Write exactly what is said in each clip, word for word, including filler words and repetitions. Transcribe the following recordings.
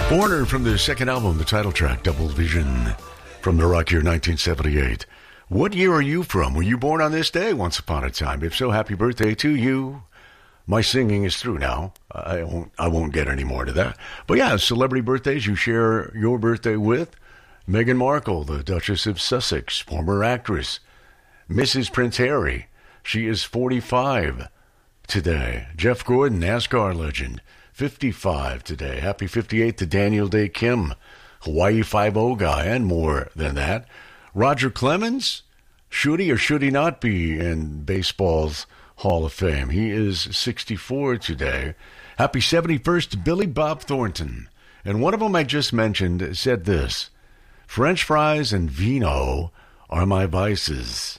Foreigner from the second album, the title track, Double Vision, from the rock year nineteen seventy-eight. What year are you from? Were you born on this day once upon a time? If so, happy birthday to you. My singing is through now. I won't I won't get any more to that. But yeah, celebrity birthdays you share your birthday with. Meghan Markle, the Duchess of Sussex, former actress. Missus Prince Harry, she is forty-five today. Jeff Gordon, NASCAR legend, fifty-five today. Happy fifty-eighth to Daniel Day Kim, Hawaii Five-O guy, and more than that. Roger Clemens, should he or should he not be in baseball's Hall of Fame? He is sixty-four today. Happy seventy-first to Billy Bob Thornton. And one of them I just mentioned said this: French fries and vino are my vices.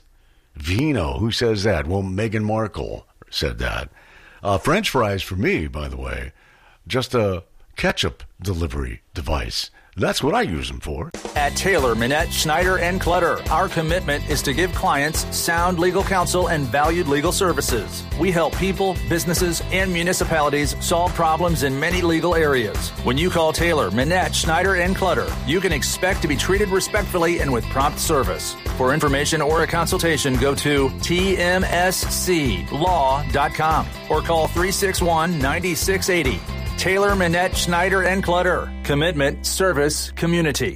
Vino, who says that? Well, Meghan Markle said that. Uh, French fries for me, by the way, just a ketchup delivery device. That's what I use them for. At Taylor, Minette, Schneider, and Clutter, our commitment is to give clients sound legal counsel and valued legal services. We help people, businesses, and municipalities solve problems in many legal areas. When you call Taylor, Minette, Schneider, and Clutter, you can expect to be treated respectfully and with prompt service. For information or a consultation, go to T M S C law dot com or call three six one, nine six eight zero. Taylor, Minette, Schneider, and Clutter. Commitment, service, community.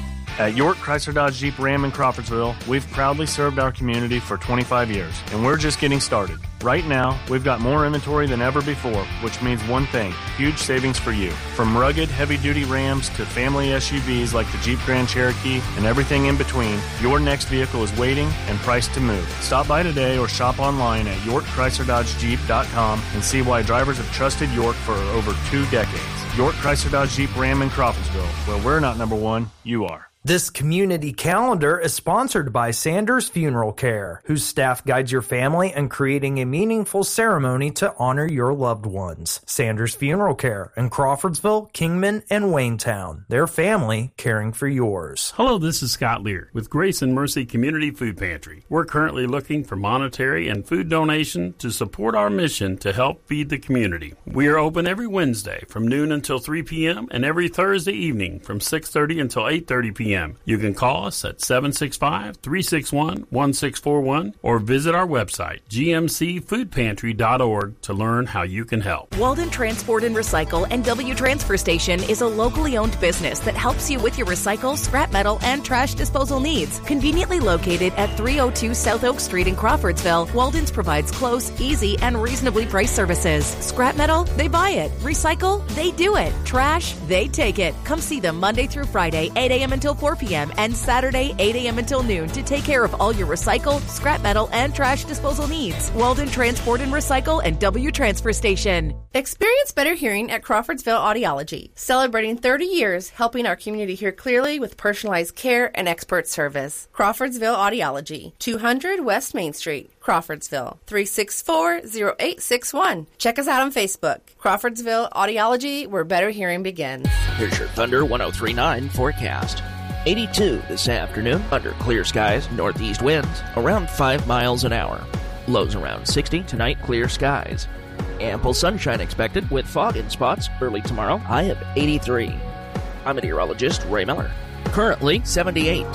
At York Chrysler Dodge Jeep Ram in Crawfordsville, we've proudly served our community for twenty-five years, and we're just getting started. Right now, we've got more inventory than ever before, which means one thing: huge savings for you. From rugged, heavy-duty Rams to family S U Vs like the Jeep Grand Cherokee and everything in between, your next vehicle is waiting and priced to move. Stop by today or shop online at York Chrysler Dodge Jeep dot com and see why drivers have trusted York for over two decades. York Chrysler Dodge Jeep Ram in Crawfordsville, where we're not number one, you are. This community calendar is sponsored by Sanders Funeral Care, whose staff guides your family in creating a meaningful ceremony to honor your loved ones. Sanders Funeral Care in Crawfordsville, Kingman, and Waynetown. Their family caring for yours. Hello, this is Scott Lear with Grace and Mercy Community Food Pantry. We're currently looking for monetary and food donation to support our mission to help feed the community. We are open every Wednesday from noon until three p.m. and every Thursday evening from six thirty until eight thirty p.m. You can call us at seven six five, three six one, one six four one or visit our website, g m c food pantry dot org, to learn how you can help. Walden Transport and Recycle and W Transfer Station is a locally owned business that helps you with your recycle, scrap metal, and trash disposal needs. Conveniently located at three oh two South Oak Street in Crawfordsville, Walden's provides close, easy, and reasonably priced services. Scrap metal? They buy it. Recycle? They do it. Trash? They take it. Come see them Monday through Friday, eight a.m. until four p.m. and Saturday, eight a.m. until noon to take care of all your recycle, scrap metal, and trash disposal needs. Walden Transport and Recycle and W Transfer Station. Experience better hearing at Crawfordsville Audiology, celebrating thirty years helping our community hear clearly with personalized care and expert service. Crawfordsville Audiology, two hundred West Main Street, Crawfordsville, three six four, zero eight six one. Check us out on Facebook. Crawfordsville Audiology, where better hearing begins. Here's your Thunder one oh three point nine forecast. eighty-two this afternoon, under clear skies, northeast winds, around five miles an hour. Lows around sixty, tonight clear skies. Ample sunshine expected with fog in spots early tomorrow, high of eighty-three. I'm meteorologist Ray Miller. Currently seventy-eight.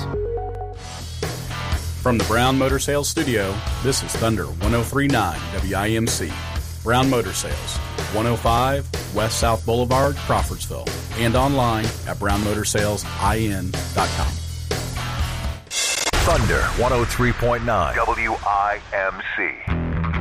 From the Brown Motor Sales Studio, this is Thunder one oh three point nine W I M C. Brown Motor Sales, one oh five West South Boulevard, Crawfordsville, and online at brown motor sales I N dot com. Thunder one oh three point nine W I M C.